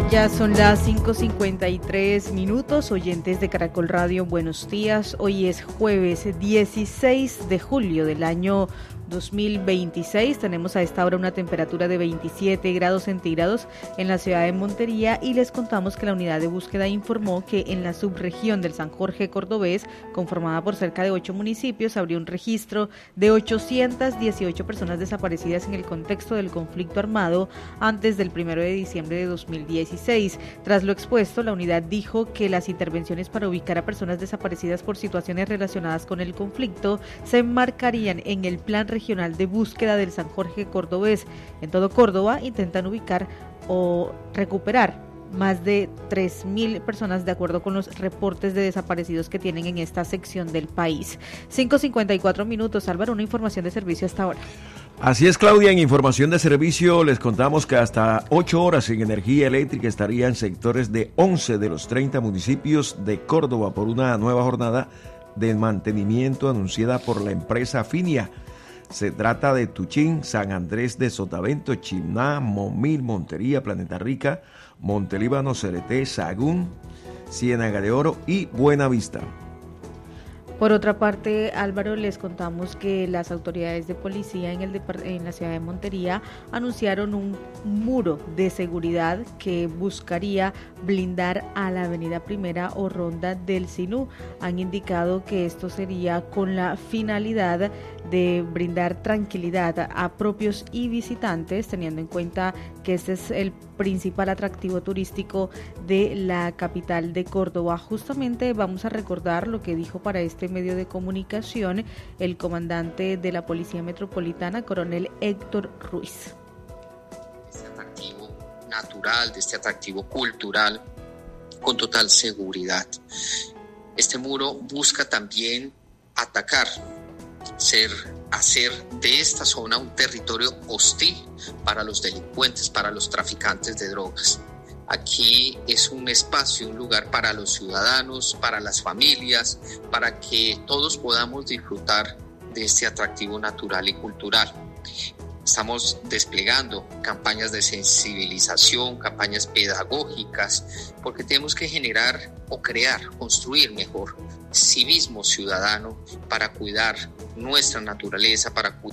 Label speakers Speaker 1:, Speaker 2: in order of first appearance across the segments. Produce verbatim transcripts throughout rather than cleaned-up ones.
Speaker 1: Ya son las cinco cincuenta y tres minutos, oyentes de Caracol Radio, buenos días. Hoy es jueves dieciséis de julio del año dos mil veintiséis. Tenemos a esta hora una temperatura de veintisiete grados centígrados en la ciudad de Montería y les contamos que la unidad de búsqueda informó que en la subregión del San Jorge Cordobés, conformada por cerca de ocho municipios, abrió un registro de ochocientas dieciocho personas desaparecidas en el contexto del conflicto armado antes del primero de diciembre de dos mil dieciséis. Tras lo expuesto, la unidad dijo que las intervenciones para ubicar a personas desaparecidas por situaciones relacionadas con el conflicto se enmarcarían en el plan regional regional de búsqueda del San Jorge Cordobés. En todo Córdoba intentan ubicar o recuperar más de tres mil personas de acuerdo con los reportes de desaparecidos que tienen en esta sección del país. cinco cincuenta y cuatro minutos, Álvaro, una información de servicio hasta ahora.
Speaker 2: Así es, Claudia, en información de servicio les contamos que hasta ocho horas sin energía eléctrica estarían sectores de once de los treinta municipios de Córdoba por una nueva jornada de mantenimiento anunciada por la empresa Finia. Se trata de Tuchín, San Andrés de Sotavento, Chimná, Momil, Montería, Planeta Rica, Montelíbano, Cereté, Sagún, Ciénaga de Oro y Buenavista.
Speaker 1: Por otra parte, Álvaro, les contamos que las autoridades de policía en, el depart- en la ciudad de Montería anunciaron un muro de seguridad que buscaría blindar a la avenida Primera o Ronda del Sinú. Han indicado que esto sería con la finalidad de brindar tranquilidad a propios y visitantes, teniendo en cuenta que este es el principal atractivo turístico de la capital de Córdoba. Justamente vamos a recordar lo que dijo para este medio de comunicación el comandante de la Policía Metropolitana, coronel Héctor Ruiz.
Speaker 3: Este atractivo natural, de este atractivo cultural, con total seguridad. Este muro busca también atacar, ser, hacer de esta zona un territorio hostil para los delincuentes, para los traficantes de drogas. Aquí es un espacio, un lugar para los ciudadanos, para las familias, para que todos podamos disfrutar de este atractivo natural y cultural. Estamos desplegando campañas de sensibilización, campañas pedagógicas, porque tenemos que generar o crear, construir mejor civismo ciudadano para cuidar nuestra naturaleza, para cuidar.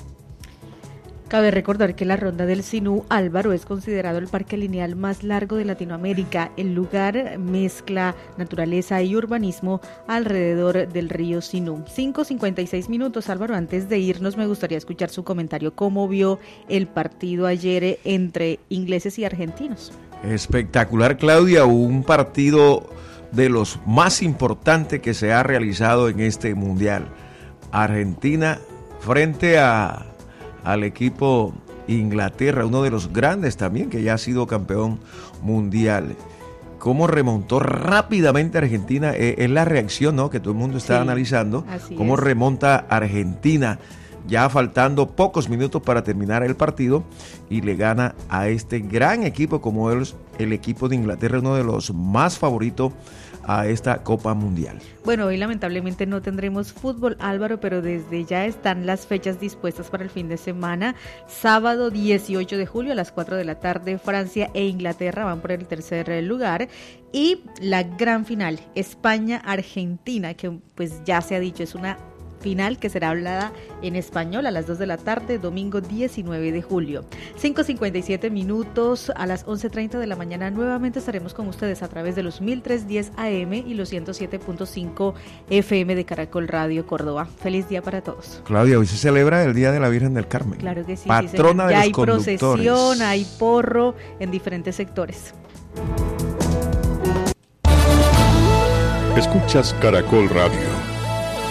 Speaker 1: Cabe recordar que la Ronda del Sinú, Álvaro, es considerado el parque lineal más largo de Latinoamérica. El lugar mezcla naturaleza y urbanismo alrededor del río Sinú. cinco cincuenta y seis minutos, Álvaro. Antes de irnos, me gustaría escuchar su comentario. ¿Cómo vio el partido ayer entre ingleses y argentinos?
Speaker 2: Espectacular, Claudia. Un partido de los más importantes que se ha realizado en este mundial. Argentina frente a al equipo Inglaterra, uno de los grandes también, que ya ha sido campeón mundial. Cómo remontó rápidamente Argentina, eh, es la reacción, ¿no?, que todo el mundo está sí, analizando, cómo es. remonta Argentina, ya faltando pocos minutos para terminar el partido, y le gana a este gran equipo como es el equipo de Inglaterra, uno de los más favoritos a esta Copa Mundial.
Speaker 1: Bueno, hoy lamentablemente no tendremos fútbol, Álvaro, pero desde ya están las fechas dispuestas para el fin de semana. Sábado dieciocho de julio a las cuatro de la tarde, Francia e Inglaterra van por el tercer lugar. Y la gran final, España-Argentina, que pues ya se ha dicho, es una final que será hablada en español a las dos de la tarde, domingo diecinueve de julio. cinco cincuenta y siete minutos, a las once treinta de la mañana nuevamente estaremos con ustedes a través de los mil trescientos diez A M y los ciento siete punto cinco F M de Caracol Radio Córdoba. Feliz día para todos.
Speaker 2: Claudia, hoy se celebra el Día de la Virgen del Carmen.
Speaker 1: Claro que sí.
Speaker 2: Patrona
Speaker 1: sí,
Speaker 2: de
Speaker 1: ya
Speaker 2: los
Speaker 1: hay
Speaker 2: conductores.
Speaker 1: Procesión, hay porro en diferentes sectores.
Speaker 4: Escuchas Caracol Radio.